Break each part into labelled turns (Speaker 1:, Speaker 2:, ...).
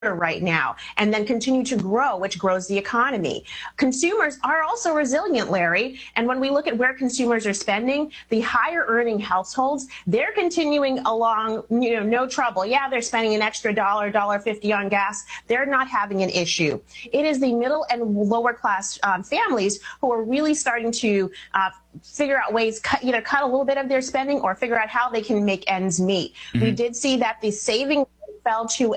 Speaker 1: right now and then continue to grow, which grows the economy. Consumers are also resilient, Larry. And when we look at where consumers are spending, the higher earning households, they're continuing along, no trouble. Yeah, they're spending an extra $1.50 on gas. They're not having an issue. It is the middle and lower class families who are really starting to figure out ways, cut a little bit of their spending or figure out how they can make ends meet. Mm-hmm. We did see that the saving fell to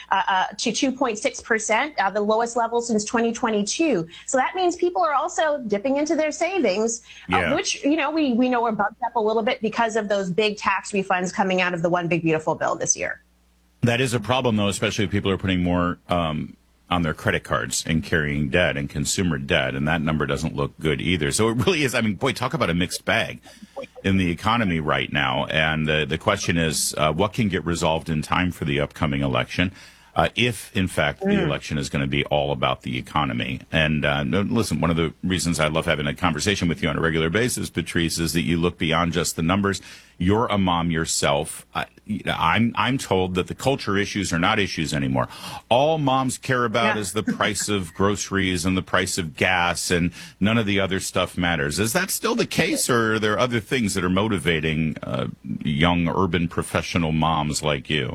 Speaker 1: 2.6%, the lowest level since 2022. So that means people are also dipping into their savings, which, we know are bumped up a little bit because of those big tax refunds coming out of the One Big Beautiful Bill this year.
Speaker 2: That is a problem, though, especially if people are putting more on their credit cards and carrying debt and consumer debt, and that number doesn't look good either. So it really is, talk about a mixed bag in the economy right now. And the question is, what can get resolved in time for the upcoming election? If, in fact, the election is going to be all about the economy. And listen, one of the reasons I love having a conversation with you on a regular basis, Patrice, is that you look beyond just the numbers. You're a mom yourself. I'm told that the culture issues are not issues anymore. All moms care about is the price of groceries and the price of gas, and none of the other stuff matters. Is that still the case, or are there other things that are motivating young urban professional moms like you?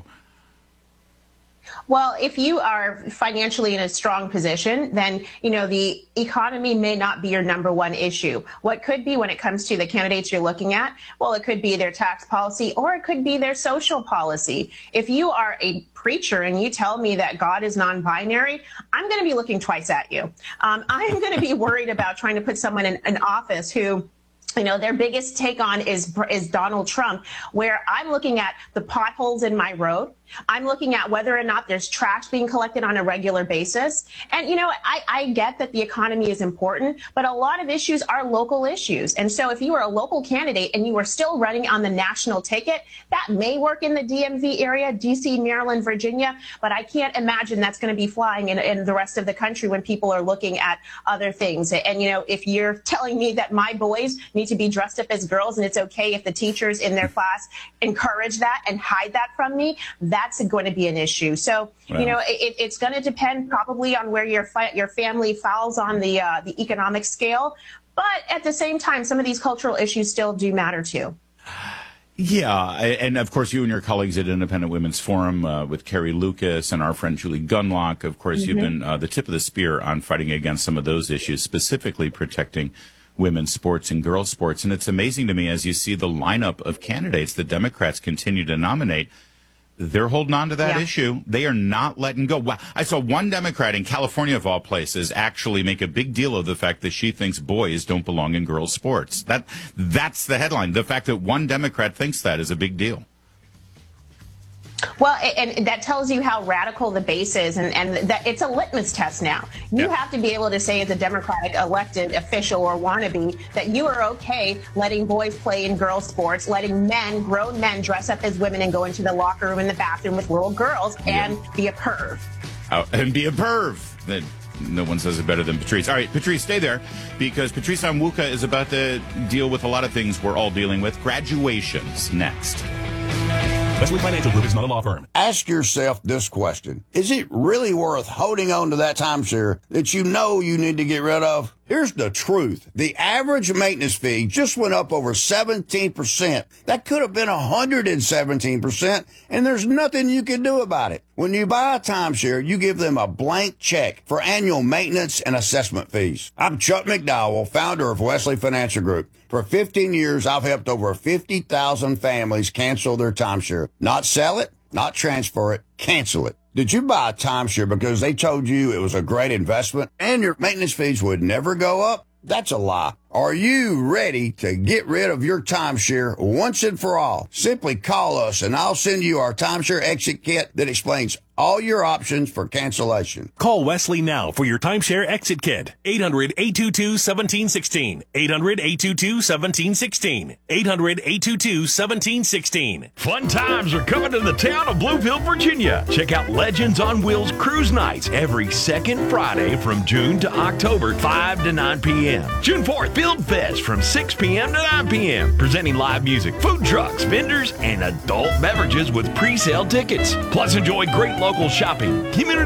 Speaker 1: Well, if you are financially in a strong position, then, the economy may not be your number one issue. What could be when it comes to the candidates you're looking at? Well, it could be their tax policy, or it could be their social policy. If you are a preacher and you tell me that God is non-binary, I'm going to be looking twice at you. I'm going to be worried about trying to put someone in an office who their biggest take on is Donald Trump, where I'm looking at the potholes in my road. I'm looking at whether or not there's trash being collected on a regular basis. And, I get that the economy is important, but a lot of issues are local issues. And so if you are a local candidate and you are still running on the national ticket, that may work in the DMV area, D.C., Maryland, Virginia, but I can't imagine that's going to be flying in the rest of the country when people are looking at other things. And, if you're telling me that my boys need to be dressed up as girls and it's okay if the teachers in their class encourage that and hide that from me, that's going to be an issue. So, it's going to depend probably on where your family falls on the economic scale. But at the same time, some of these cultural issues still do matter, too.
Speaker 2: Yeah. And, of course, you and your colleagues at Independent Women's Forum with Carrie Lucas and our friend Julie Gunlock, of course, you've been the tip of the spear on fighting against some of those issues, specifically protecting women's sports and girls' sports. And it's amazing to me as you see the lineup of candidates the Democrats continue to nominate. They're holding on to that issue. They are not letting go. Wow. I saw one Democrat in California, of all places, actually make a big deal of the fact that she thinks boys don't belong in girls' sports. That's the headline. The fact that one Democrat thinks that is a big deal.
Speaker 1: Well, and that tells you how radical the base is, and that it's a litmus test now. You have to be able to say as a Democratic elected official or wannabe that you are okay letting boys play in girls' sports, letting grown men dress up as women and go into the locker room and the bathroom with little girls and be a perv.
Speaker 2: And be a perv. No one says it better than Patrice. All right, Patrice, stay there, because Patrice Onwuka is about to deal with a lot of things we're all dealing with. Graduations next.
Speaker 3: Wesley Financial Group is not a law firm.
Speaker 4: Ask yourself this question. Is it really worth holding on to that timeshare that you know you need to get rid of? Here's the truth. The average maintenance fee just went up over 17%. That could have been 117%, and there's nothing you can do about it. When you buy a timeshare, you give them a blank check for annual maintenance and assessment fees. I'm Chuck McDowell, founder of Wesley Financial Group. For 15 years, I've helped over 50,000 families cancel their timeshare. Not sell it, not transfer it, cancel it. Did you buy a timeshare because they told you it was a great investment and your maintenance fees would never go up? That's a lie. Are you ready to get rid of your timeshare once and for all? Simply call us and I'll send you our timeshare exit kit that explains all your options for cancellation.
Speaker 3: Call Wesley now for your timeshare exit kit. 800-822-1716. 800-822-1716. 800-822-1716.
Speaker 5: Fun times are coming to the town of Bluefield, Virginia. Check out Legends on Wheels Cruise Nights every second Friday from June to October, 5 to 9 p.m. June 4th Build Fest from 6 p.m. to 9 p.m., presenting live music, food trucks, vendors, and adult beverages with pre-sale tickets. Plus, enjoy great local shopping, community